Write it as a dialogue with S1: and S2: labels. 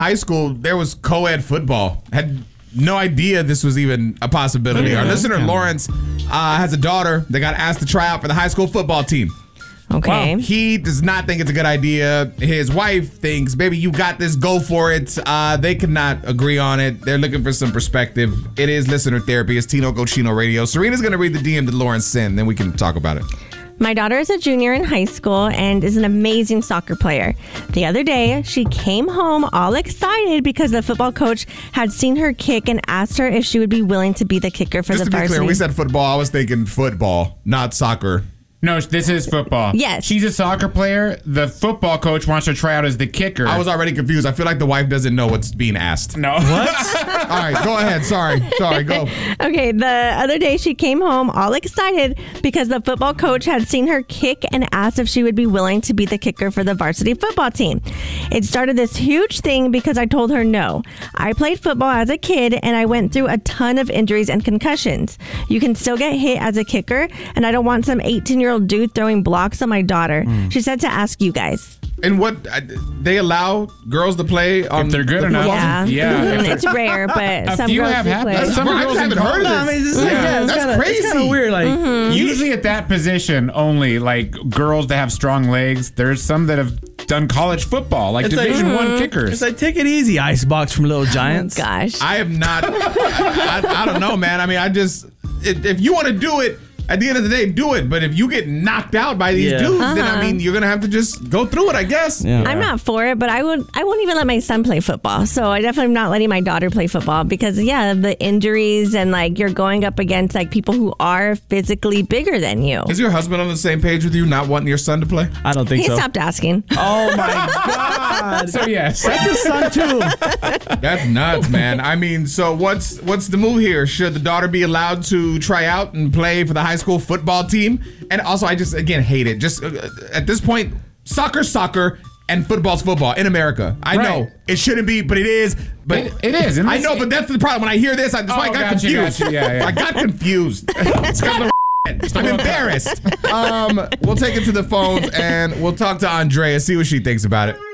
S1: high school, there was co-ed football. Had no idea this was even a possibility. Our listener, Lawrence, has a daughter that got asked to try out for the high school football team.
S2: Okay.
S1: Wow. He does not think it's a good idea. His wife thinks, baby, you got this. Go for it. They cannot agree on it. They're looking for some perspective. It is listener therapy. It's Tino Cochino Radio. Serena's going to read the DM that Lawrence sent, then we can talk about it.
S2: My daughter is a junior in high school and is an amazing soccer player. The other day, she came home all excited because the football coach had seen her kick and asked her if she would be willing to be the kicker for
S1: Just
S2: the
S1: to be
S2: varsity.
S1: clear, we said football. I was thinking football, not soccer.
S3: No, this is football.
S2: Yes.
S3: She's a soccer player. The football coach wants her to try out as the kicker.
S1: I was already confused. I feel like the wife doesn't know what's being asked.
S3: No.
S1: What? All right, go ahead. Sorry, go.
S2: Okay, the other day she came home all excited because the football coach had seen her kick and asked if she would be willing to be the kicker for the varsity football team. It started this huge thing because I told her no. I played football as a kid and I went through a ton of injuries and concussions. You can still get hit as a kicker, and I don't want some 18-year-old dude throwing blocks on my daughter. She said to ask you guys.
S1: And what they allow girls to play on
S3: if they're good enough.
S2: Yeah. It's rare, but some girls do play.
S1: Some girls haven't heard of this. That's crazy.
S4: It's kind of weird. Like
S3: usually at that position only, like girls that have strong legs. There's some that have done college football, like Division I kickers.
S4: It's like, take it easy, Icebox from Little Giants.
S2: Oh, gosh.
S1: I have not. I don't know, man. I mean, if you want to do it, at the end of the day, do it. But if you get knocked out by these dudes, then I mean, you're gonna have to just go through it, I guess.
S2: Yeah. I'm not for it, but I won't even let my son play football. So I definitely am not letting my daughter play football because the injuries and like you're going up against like people who are physically bigger than you.
S1: Is your husband on the same page with you, not wanting your son to play?
S4: I don't think
S2: so. He stopped asking.
S4: Oh my God.
S3: So yes,
S4: that's his son too.
S1: That's nuts, man. I mean, so what's the move here? Should the daughter be allowed to try out and play for the high school football team? And also, I just again hate it. Just at this point, soccer, and football's football in America. I know it shouldn't be, but it is. But
S3: it is.
S1: I know, but that's the problem. When I hear this, that's why I got confused.
S3: Yeah.
S1: I got confused. It's got the I'm embarrassed. We'll take it to the phones and we'll talk to Andrea, see what she thinks about it.